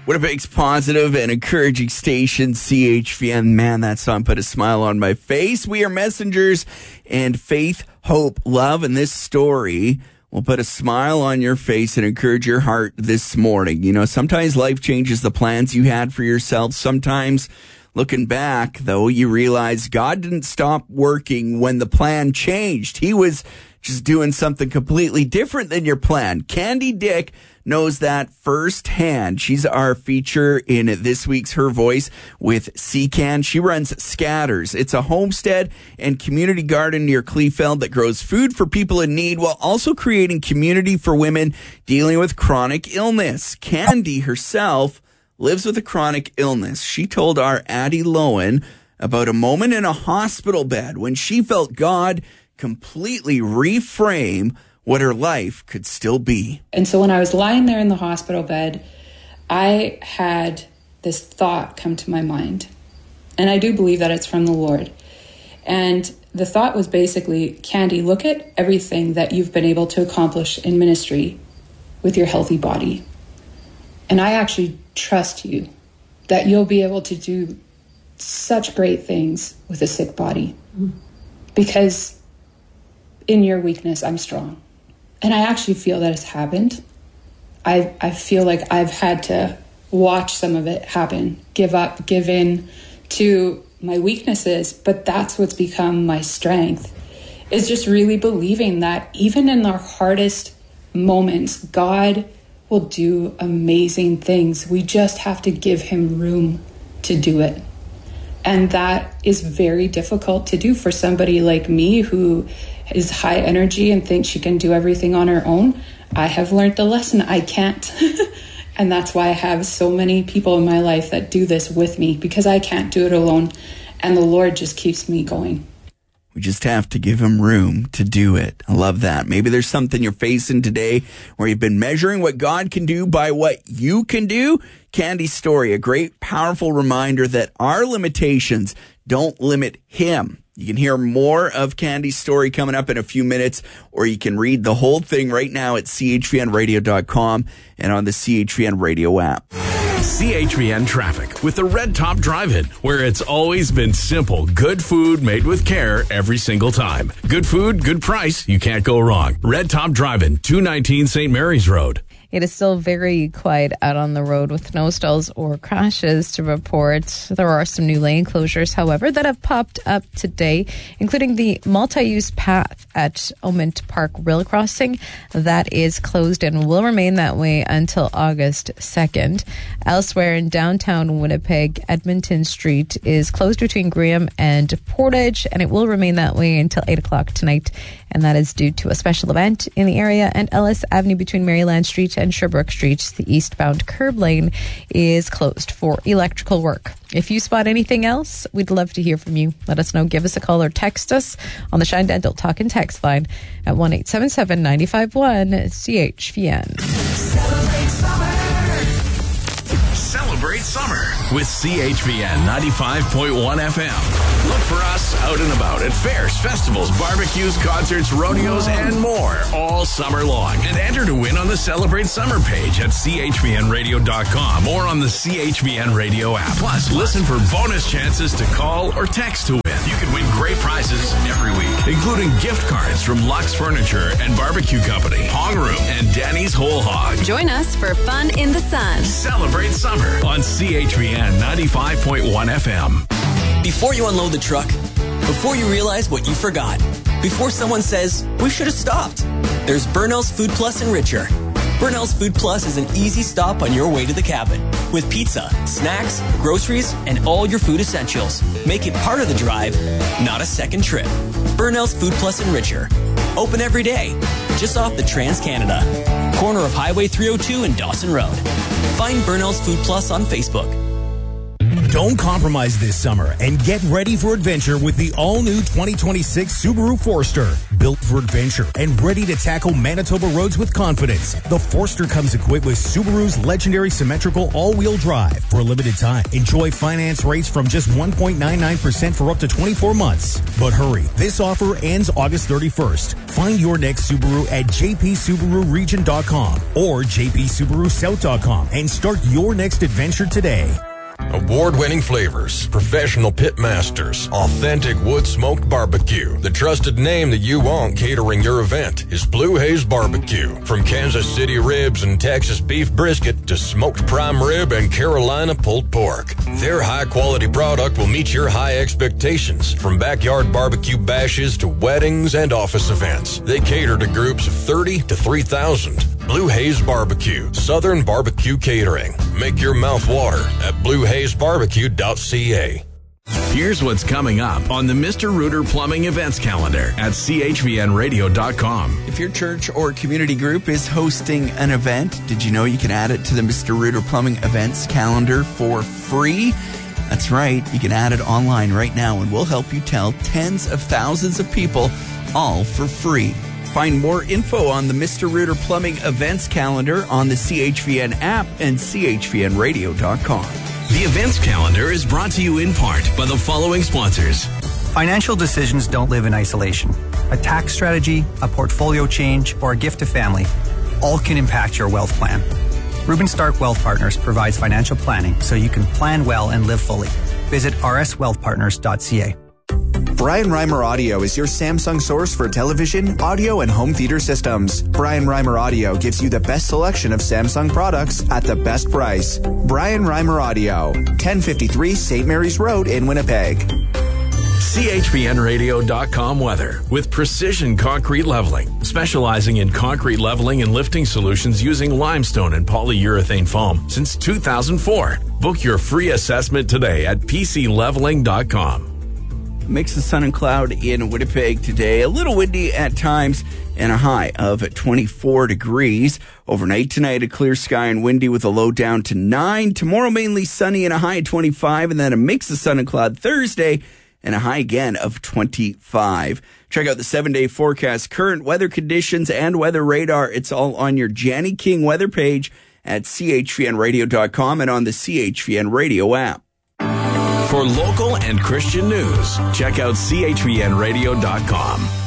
Winnipeg's positive and encouraging station, CHVN. Man, that song put a smile on my face. We are messengers and faith, hope, love, and this story will put a smile on your face and encourage your heart this morning. You know, sometimes life changes the plans you had for yourself. Sometimes, looking back, though, you realize God didn't stop working when the plan changed. He was just doing something completely different than your plan. Candy Dick knows that firsthand. She's our feature in this week's Her Voice with CCAN. She runs Scatters. It's a homestead and community garden near Kleefeld that grows food for people in need while also creating community for women dealing with chronic illness. Candy herself lives with a chronic illness. She told our Addie Lowen about a moment in a hospital bed when she felt God completely reframe what her life could still be. And so when I was lying there in the hospital bed, I had this thought come to my mind. And I do believe that it's from the Lord. And the thought was basically, Candy, look at everything that you've been able to accomplish in ministry with your healthy body. And I actually trust you that you'll be able to do such great things with a sick body. Because in your weakness, I'm strong. And I actually feel that it's happened. I feel like I've had to watch some of it happen, give up, give in to my weaknesses. But that's what's become my strength, is just really believing that even in our hardest moments, God will do amazing things. We just have to give him room to do it. And that is very difficult to do for somebody like me who is high energy and thinks she can do everything on her own. I have learned the lesson. I can't. And that's why I have so many people in my life that do this with me, because I can't do it alone. And the Lord just keeps me going. We just have to give him room to do it. I love that. Maybe there's something you're facing today where you've been measuring what God can do by what you can do. Candy's story, a great, powerful reminder that our limitations don't limit him. You can hear more of Candy's story coming up in a few minutes, or you can read the whole thing right now at chvnradio.com and on the CHVN Radio app. CHVN Traffic with the Red Top Drive-In, where it's always been simple. Good food made with care every single time. Good food, good price. You can't go wrong. Red Top Drive-In, 219 St. Mary's Road. It is still very quiet out on the road with no stalls or crashes to report. There are some new lane closures, however, that have popped up today, including the multi-use path at Omint Park Rail Crossing. That is closed and will remain that way until August 2nd. Elsewhere in downtown Winnipeg, Edmonton Street is closed between Graham and Portage, and it will remain that way until 8 o'clock tonight. And that is due to a special event in the area. And Ellis Avenue between Maryland Street and Sherbrooke Street, the eastbound curb lane, is closed for electrical work. If you spot anything else, we'd love to hear from you. Let us know. Give us a call or text us on the Shine Dental Talk and Text line at 1-877-951-CHVN. Celebrate summer with CHVN 95.1 FM. Look for us out and about at fairs, festivals, barbecues, concerts, rodeos, and more all summer long. And enter to win on the Celebrate Summer page at chvnradio.com or on the CHVN Radio app. Plus, listen for bonus chances to call or text to win. You can win great prizes every week, including gift cards from Lux Furniture and Barbecue Company, Hong Room, and Danny's Whole Hog. Join us for fun in the sun. Celebrate summer on CHVN 95.1 FM. Before you unload the truck, before you realize what you forgot, before someone says, we should have stopped, there's Burnell's Food Plus and Richer. Burnell's Food Plus is an easy stop on your way to the cabin with pizza, snacks, groceries, and all your food essentials. Make it part of the drive, not a second trip. Burnell's Food Plus and Richer. Open every day, just off the Trans-Canada. Corner of Highway 302 and Dawson Road. Find Burnell's Food Plus on Facebook. Don't compromise this summer and get ready for adventure with the all-new 2026 Subaru Forester. Built for adventure and ready to tackle Manitoba roads with confidence, the Forester comes equipped with Subaru's legendary symmetrical all-wheel drive. For a limited time, enjoy finance rates from just 1.99% for up to 24 months. But hurry, this offer ends August 31st. Find your next Subaru at jpsubaruregion.com or jpsubarusouth.com and start your next adventure today. Award-winning flavors, professional pit masters, authentic wood-smoked barbecue. The trusted name that you want catering your event is Blue Haze Barbecue. From Kansas City ribs and Texas beef brisket to smoked prime rib and Carolina pulled pork. Their high-quality product will meet your high expectations. From backyard barbecue bashes to weddings and office events, they cater to groups of 30 to 3,000. Blue Haze Barbecue, Southern Barbecue Catering. Make your mouth water at bluehazebarbecue.ca. Here's what's coming up on the Mr. Rooter Plumbing events calendar at chvnradio.com. If your church or community group is hosting an event, did you know you can add it to the Mr. Rooter Plumbing events calendar for free? That's right. You can add it online right now, and we'll help you tell tens of thousands of people, all for free. Find more info on the Mr. Rooter Plumbing events calendar on the CHVN app and chvnradio.com. The events calendar is brought to you in part by the following sponsors. Financial decisions don't live in isolation. A tax strategy, a portfolio change, or a gift to family all can impact your wealth plan. Reuben Stark Wealth Partners provides financial planning so you can plan well and live fully. Visit rswealthpartners.ca. Brian Reimer Audio is your Samsung source for television, audio, and home theater systems. Brian Reimer Audio gives you the best selection of Samsung products at the best price. Brian Reimer Audio, 1053 St. Mary's Road in Winnipeg. CHVNradio.com weather with Precision Concrete Leveling, specializing in concrete leveling and lifting solutions using limestone and polyurethane foam since 2004. Book your free assessment today at pcleveling.com. Mix of sun and cloud in Winnipeg today. A little windy at times and a high of 24 degrees. Overnight tonight, a clear sky and windy with a low down to 9. Tomorrow, mainly sunny and a high of 25. And then a mix of sun and cloud Thursday and a high again of 25. Check out the 7-day forecast, current weather conditions, and weather radar. It's all on your Janny King weather page at chvnradio.com and on the CHVN Radio app. For local and Christian news, check out chvnradio.com.